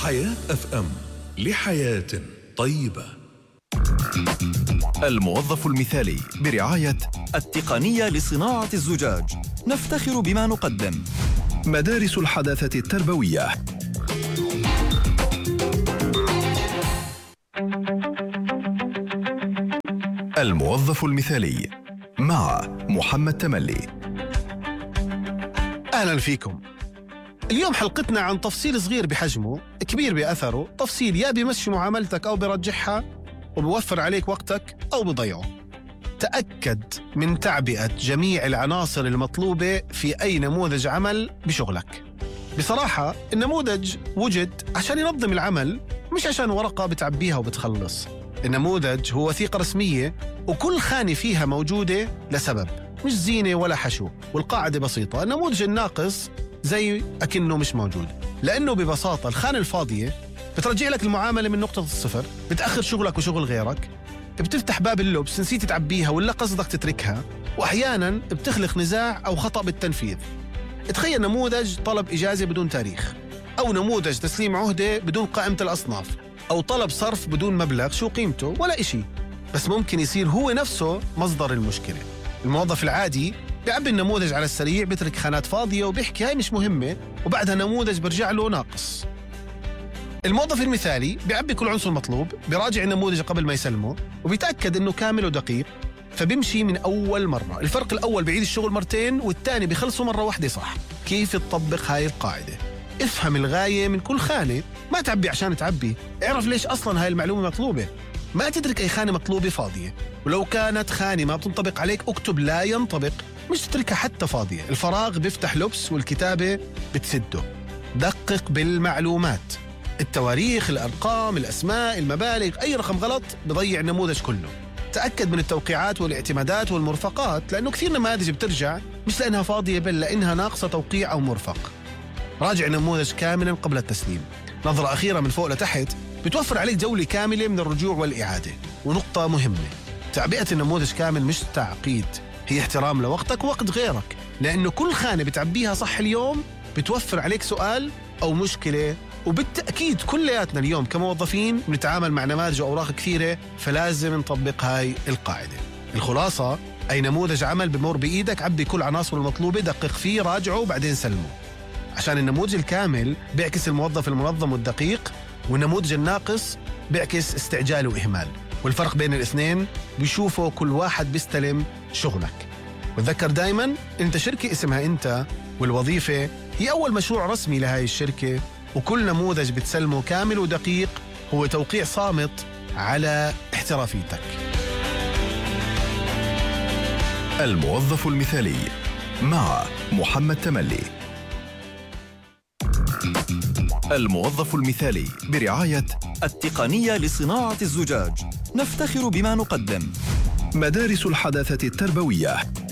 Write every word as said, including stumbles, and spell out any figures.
حياة أف أم، لحياة طيبة. الموظف المثالي برعاية التقنية لصناعة الزجاج. نفتخر بما نقدم. مدارس الحداثة التربوية. الموظف المثالي مع محمد تملي. أهلا فيكم. اليوم حلقتنا عن تفصيل صغير بحجمه كبير بأثره، تفصيل يا بيمشي معاملتك أو برجحها وبيوفر عليك وقتك أو بضيعه. تأكد من تعبئة جميع العناصر المطلوبة في أي نموذج عمل بشغلك. بصراحة النموذج وجد عشان ينظم العمل، مش عشان ورقة بتعبيها وبتخلص. النموذج هو وثيقة رسمية وكل خانة فيها موجودة لسبب، مش زينة ولا حشو. والقاعدة بسيطة، النموذج الناقص زي أكنه مش موجود، لأنه ببساطة الخانة الفاضية بترجع لك المعاملة من نقطة الصفر، بتأخر شغلك وشغل غيرك، بتفتح باب اللبس نسيت تعبيها ولا قصدك تتركها، وأحياناً بتخلق نزاع أو خطأ بالتنفيذ. تخيل نموذج طلب إجازة بدون تاريخ، أو نموذج تسليم عهدة بدون قائمة الأصناف، أو طلب صرف بدون مبلغ شو قيمته ولا إشي، بس ممكن يصير هو نفسه مصدر المشكلة. الموظف العادي بيعبي النموذج على السريع، بيترك خانات فاضية وبيحكي هاي مش مهمة، وبعدها نموذج برجع له ناقص. الموظف المثالي بيعبي كل عنصر مطلوب، بيراجع النموذج قبل ما يسلمه وبيتأكد انه كامل ودقيق، فبيمشي من اول مرة. الفرق الاول بيعيد الشغل مرتين والثاني بيخلصه مرة واحدة. صح؟ كيف تطبق هاي القاعدة؟ افهم الغاية من كل خانة، ما تعبي عشان تعبي، اعرف ليش اصلا هاي المعلومة مطلوبة. ما تترك اي خانة مطلوبة فاضية، ولو كانت خانة ما بتنطبق عليك اكتب لا ينطبق، مش تتركها حتى فاضية. الفراغ بيفتح لبس والكتابة بتسده. دقق بالمعلومات، التواريخ، الأرقام، الأسماء، المبالغ، أي رقم غلط بضيع النموذج كله. تأكد من التوقيعات والاعتمادات والمرفقات، لأنه كثير نماذج بترجع مش لأنها فاضية بل لأنها ناقصة توقيع أو مرفق. راجع النموذج كاملا قبل التسليم. نظرة أخيرة من فوق لتحت بتوفر عليك جولة كاملة من الرجوع والإعادة. ونقطة مهمة، تعبئة النموذج كامل مش تعقيد، هي احترام لوقتك ووقت غيرك، لأنه كل خانة بتعبيها صح اليوم بتوفر عليك سؤال أو مشكلة. وبالتأكيد كلياتنا اليوم كموظفين بنتعامل مع نماذج وأوراق كثيرة، فلازم نطبق هاي القاعدة. الخلاصة، أي نموذج عمل بمر بإيدك عبي كل عناصر المطلوبة، دقق فيه، راجعه وبعدين سلمه، عشان النموذج الكامل بيعكس الموظف المنظم والدقيق، والنموذج الناقص بيعكس استعجال وإهمال. والفرق بين الاثنين بيشوفوا كل واحد بيستلم شغلك. وتذكر دايما انت شركة اسمها انت، والوظيفة هي أول مشروع رسمي لهاي الشركة، وكل نموذج بتسلمه كامل ودقيق هو توقيع صامت على احترافيتك. الموظف المثالي مع محمد تملي. الموظف المثالي برعاية التقنية لصناعة الزجاج. نفتخر بما نقدم. مدارس الحداثة التربوية.